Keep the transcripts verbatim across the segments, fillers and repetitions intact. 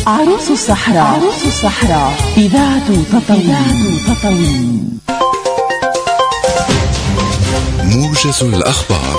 عروس الصحراء. عروس الصحراء إذاعة تطاوين. موجز الأخبار.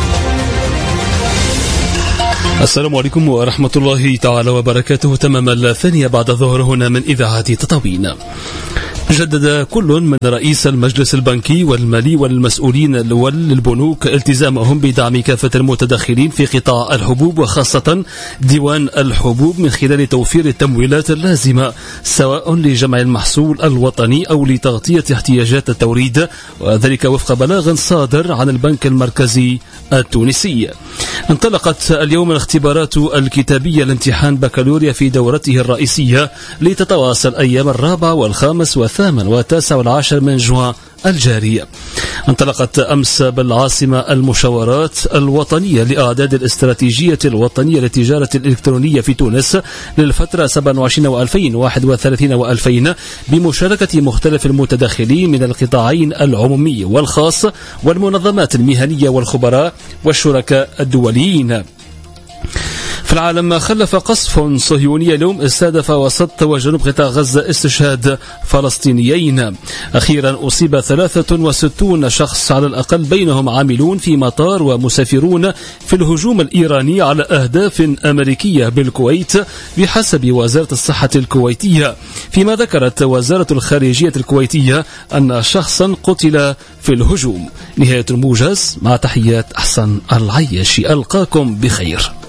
السلام عليكم ورحمة الله تعالى وبركاته. تمام الثانية بعد الظهر هنا من إذاعة تطاوين. جدد كل من رئيس المجلس البنكي والمالي والمسؤولين للبنوك التزامهم بدعم كافة المتدخلين في قطاع الحبوب وخاصة ديوان الحبوب من خلال توفير التمويلات اللازمة سواء لجمع المحصول الوطني أو لتغطية احتياجات التوريد، وذلك وفق بلاغ صادر عن البنك المركزي التونسي. انطلقت اليوم الاختبارات الكتابية لامتحان بكالوريا في دورته الرئيسية لتتواصل أيام الرابع والخامس والثامن والتاسع والعاشر من جوان الجاري. انطلقت أمس بالعاصمة المشاورات الوطنية لأعداد الاستراتيجية الوطنية للتجارة الإلكترونية في تونس للفترة سبعة وعشرين وألفين وواحد وثلاثين وألفين بمشاركة مختلف المتدخلين من القطاعين العمومي والخاص والمنظمات المهنية والخبراء والشركاء الدوليين. في العالم، خلف قصف صهيوني اليوم استهدف وسط وجنوب قطاع غزة استشهاد فلسطينيين. أخيرا أصيب ثلاثة وستون شخص على الأقل بينهم عاملون في مطار ومسافرون في الهجوم الإيراني على أهداف أمريكية بالكويت بحسب وزارة الصحة الكويتية، فيما ذكرت وزارة الخارجية الكويتية أن شخصا قتل في الهجوم. نهاية الموجز، مع تحيات أحسن العياشي، ألقاكم بخير.